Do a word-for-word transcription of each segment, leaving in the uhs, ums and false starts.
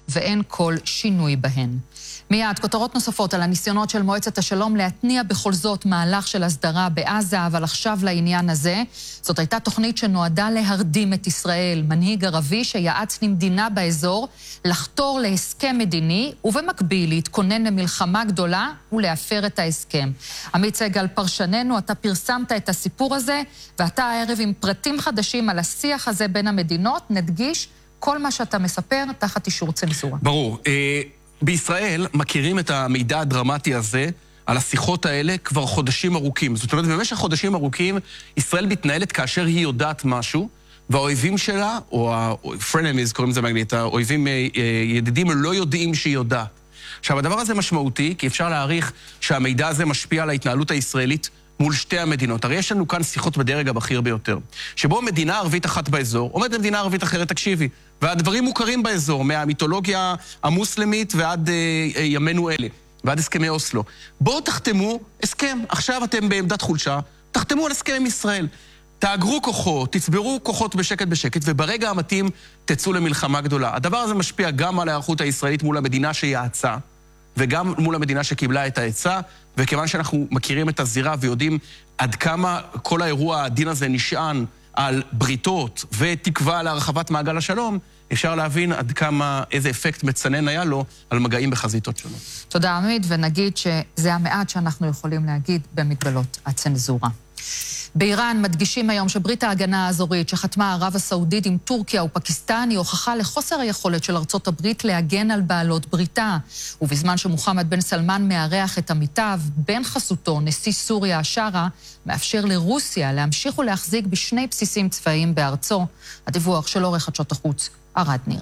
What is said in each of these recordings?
ואין כל שינוי בהן. מיד, כותרות נוספות על הניסיונות של מועצת השלום להתניע בכל זאת מהלך של הסדרה בעזה, אבל עכשיו לעניין הזה. זאת הייתה תוכנית שנועדה להרדים את ישראל, מנהיג ערבי שיעץ למדינה באזור לחתור להסכם מדיני, ובמקביל להתכונן למלחמה גדולה ולהפר את ההסכם. עמית סגל, פרשננו, אתה פרסמת את הסיפור הזה, ואתה הערב עם פרטים חדשים על השיח הזה בין המדינות. נדגיש כל מה שאתה מספר תחת אישור צנזורה. ברור. אה... בישראל מכירים את המידע הדרמטי הזה על השיחות האלה כבר חודשים ארוכים. זאת אומרת, במשך חודשים ארוכים ישראל מתנהלת כאשר היא יודעת משהו, והאויבים שלה, או ה-frenemies, קוראים לזה באנגלית, האויבים ידידים לא יודעים שהיא יודעת. עכשיו, הדבר הזה משמעותי, כי אפשר להעריך שהמידע הזה משפיע על ההתנהלות הישראלית מול שתי המדינות. הרי יש לנו כאן שיחות בדרג הבכיר ביותר, שבו מדינה ערבית אחת באזור עומדת מדינה ערבית אחרת, תקשיבי, והדברים מוכרים באזור, מהמיתולוגיה המוסלמית ועד אה, ימינו אלה, ועד הסכמי אוסלו. בואו תחתמו הסכם, עכשיו אתם בעמדת חולשה, תחתמו על הסכם עם ישראל. תאגרו כוחות, תצברו כוחות בשקט בשקט, וברגע המתאים תצאו למלחמה גדולה. הדבר הזה משפיע גם על ההיערכות הישראלית מול המדינה שיעצה, וגם מול המדינה שקיבלה את העצה, וכיוון שאנחנו מכירים את הזירה ויודעים עד כמה כל האירוע הדין הזה נשען על בריתות ותקווה להרחבת מעגל השלום, אפשר להבין עד כמה, איזה אפקט מצנן היה לו על מגעים בחזיתות שונות. תודה עמית, ונגיד שזה המעט שאנחנו יכולים להגיד במגבלות הצנזורה. באיראן מדגישים היום שברית ההגנה האזורית שחתמה ערב הסעודית עם טורקיה ופקיסטן היא הוכחה לחוסר היכולת של ארצות הברית להגן על בעלות בריתה. ובזמן שמוחמד בן סלמן מארח את עמיתיו, בן חסותו, נשיא סוריה השארה, מאפשר לרוסיה להמשיך ולהחזיק בשני בסיסים צבאיים בארצו. הדיווח של עורך חדשות החוץ, ארד ניר.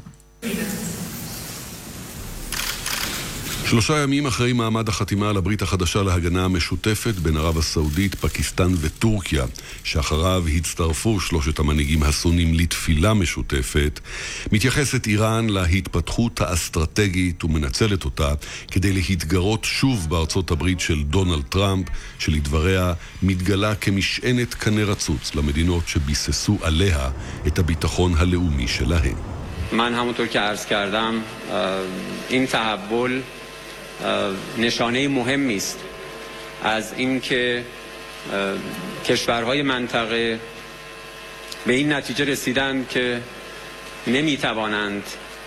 שלושה ימים אחרי מעמד החתימה על הברית החדשה להגנה המשותפת בין ערב הסעודית, פקיסטן וטורקיה, שאחריו הצטרפו שלושת המנהיגים הסונים לתפילה משותפת, מתייחסת איראן להתפתחות האסטרטגית ומנצלת אותה כדי להתגרות שוב בארצות הברית של דונלד טראמפ, שלדבריה מתגלה כמשענת קנה רצוץ למדינות שביססו עליה את הביטחון הלאומי שלהם. من همونطور که عرض کردم این تحول نشانه مهمی است از اینکه کشورهای منطقه به این نتیجه رسیدند که نمیتوانند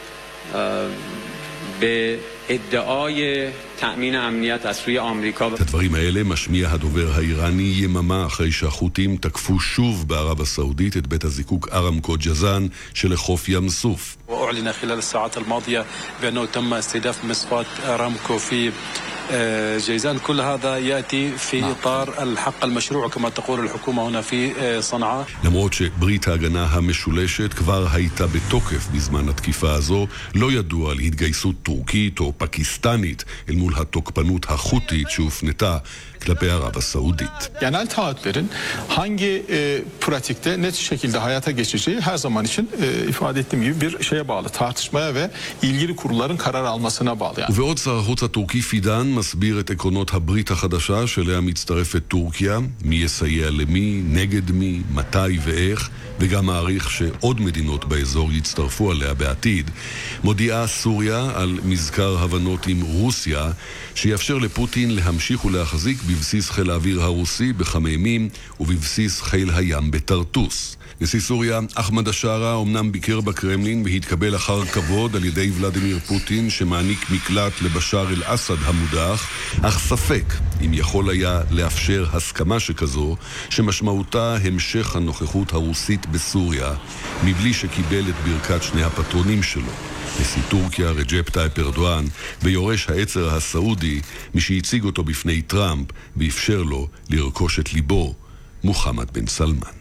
به ادعای تأمین امنیت از سوی آمریکا. את הדברים האלה משמיע הדובר האיראני יממה אחרי שהחות'ים תקפו שוב בערב הסעודית את בית הזיקוק ארמקו ג'זאן שלחוף ים סוף. واعلن خلال الساعات الماضيه بانه تم استهداف مصفات ارامكو في جيزان. كل هذا ياتي في اطار الحق المشروع كما تقول الحكومه هنا في صنعاء. למרות שברית ההגנה המשולשת כבר הייתה בתוקף בזמן התקיפה הזו, לא ידוע על התגייסות טורקית או פקיסטנית אל mul hatokpanut hahutit שהופנתה kılapı Arap Saudit. Genel taahhütlerin hangi e, pratikte net şekilde hayata geçeceği her zaman için e, ifade ettiğim gibi bir şeye bağlı, tartışmaya ve ilgili kurulların karar almasına bağlı. Yani. ובעוד שר החוץ הטורקי פידן מסביר את עקרונות הברית החדשה שאליה מצטרפת טורקיה, מי יסייע למי, נגד מי, מתי ואיך, וגם מעריך שעוד מדינות באזור יצטרפו עליה בעתיד. מודיעה סוריה על מזכר הבנות עם רוסיה, שיאפשר לפוטין להמשיך ולהחזיק בבסיס חיל האוויר הרוסי בחמיימים ובבסיס חיל הים בטרטוס. נשיא סוריה, אחמד השארה, אומנם ביקר בקרמלין והתקבל אחר כבוד על ידי ולדימיר פוטין שמעניק מקלט לבשאר אל-אסד המודח, אך ספק אם יכול היה לאפשר הסכמה שכזו, שמשמעותה המשך הנוכחות הרוסית בסוריה, מבלי שקיבל את ברכת שני הפטרונים שלו. נשיא טורקיה רג'פ טייפ ארדואן ויורש העצר הסעודי, מי שהציג אותו בפני טראמפ ואפשר לו לרכוש את ליבו, מוחמד בן סלמן.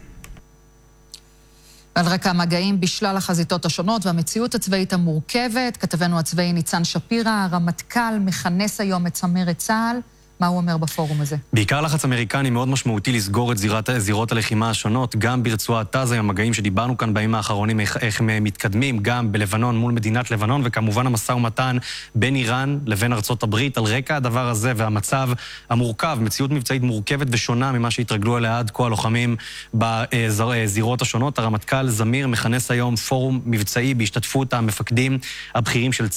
על רקע המגעים בשלל החזיתות השונות והמציאות הצבאית המורכבת, כתבנו הצבאי ניצן שפירא, הרמטכ"ל מכנס היום את צמרת צה"ל. מה הוא אומר בפורום הזה? בעיקר לחץ אמריקני מאוד משמעותי לסגור את זירת, זירות הלחימה השונות, גם ברצועת עזה, עם המגעים שדיברנו כאן בימים האחרונים, איך, איך הם מתקדמים, גם בלבנון מול מדינת לבנון, וכמובן המשא ומתן בין איראן לבין ארצות הברית. על רקע הדבר הזה והמצב המורכב, מציאות מבצעית מורכבת ושונה ממה שהתרגלו אליה עד כה הלוחמים בזירות השונות, הרמטכ"ל זמיר מכנס היום פורום מבצעי בהשתתפות המפקדים הבכירים של